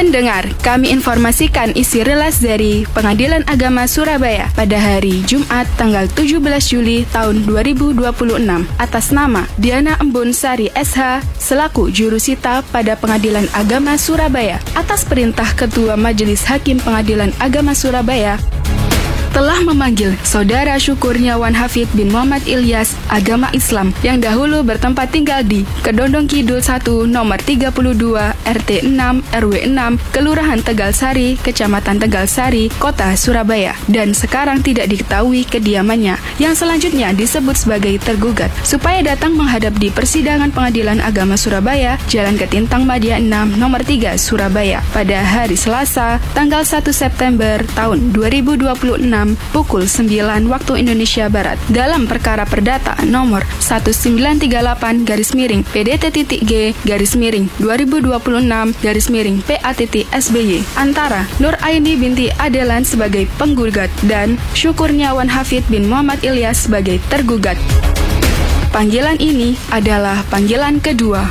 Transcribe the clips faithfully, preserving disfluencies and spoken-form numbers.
Pendengar, kami informasikan isi rilis dari Pengadilan Agama Surabaya pada hari Jumat tanggal tujuh belas Juli tahun dua ribu dua puluh enam atas nama Diana Embun Sari S H selaku jurusita pada Pengadilan Agama Surabaya atas perintah Ketua Majelis Hakim Pengadilan Agama Surabaya telah memanggil Saudara Syukurniawan Hafid bin Muhammad Ilyas, agama Islam, yang dahulu bertempat tinggal di Kedondong Kidul satu nomor tiga puluh dua R T enam R W enam Kelurahan Tegal Sari, Kecamatan Tegal Sari, Kota Surabaya, dan sekarang tidak diketahui kediamannya, yang selanjutnya disebut sebagai tergugat, supaya datang menghadap di persidangan Pengadilan Agama Surabaya, Jalan Ketintang Madia enam nomor tiga Surabaya, pada hari Selasa, tanggal satu September tahun dua ribu dua puluh enam pukul sembilan waktu Indonesia Barat dalam perkara perdata nomor satu sembilan tiga delapan garis miring P D T.G garis miring dua ribu dua puluh enam garis miring P A S B Y antara Nur Aini binti Adelan sebagai penggugat dan Syukurniawan Hafid bin Muhammad Ilyas sebagai tergugat. Panggilan ini adalah panggilan kedua.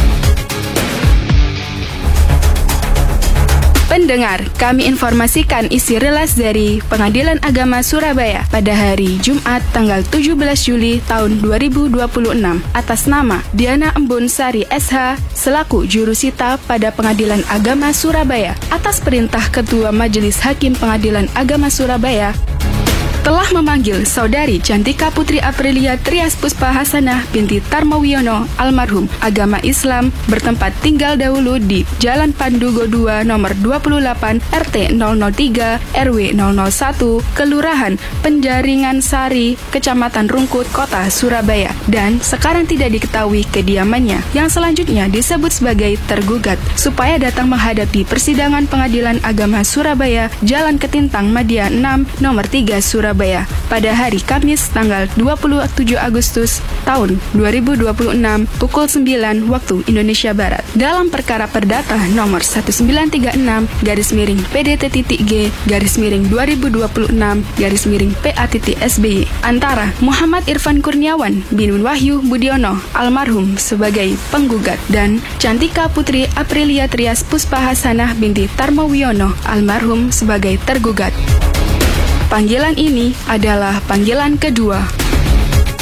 Pendengar, kami informasikan isi rilis dari Pengadilan Agama Surabaya pada hari Jumat tanggal tujuh belas Juli tahun dua ribu dua puluh enam atas nama Diana Embun Sari S H selaku jurusita pada Pengadilan Agama Surabaya atas perintah Ketua Majelis Hakim Pengadilan Agama Surabaya telah memanggil Saudari Cantika Putri Aprilia Trias Puspa Hasanah binti Tarmawiono almarhum agama Islam bertempat tinggal dahulu di Jalan Pandugo dua nomor dua puluh delapan R T nol nol tiga R W nol nol satu Kelurahan Penjaringan Sari, Kecamatan Rungkut, Kota Surabaya, dan sekarang tidak diketahui kediamannya, yang selanjutnya disebut sebagai tergugat, supaya datang menghadapi persidangan Pengadilan Agama Surabaya, Jalan Ketintang Madia enam nomor tiga Surabaya pada hari Kamis tanggal dua puluh tujuh Agustus tahun dua ribu dua puluh enam pukul sembilan waktu Indonesia Barat dalam perkara perdata nomor satu sembilan tiga enam garis miring P D T.G garis miring dua ribu dua puluh enam garis miring P A S B Y antara Muhammad Irfan Kurniawan bin Wahyu Budiono almarhum sebagai penggugat dan Cantika Putri Aprilia Trias Puspa Hasanah binti Tarmawiono almarhum sebagai tergugat. Panggilan ini adalah panggilan kedua.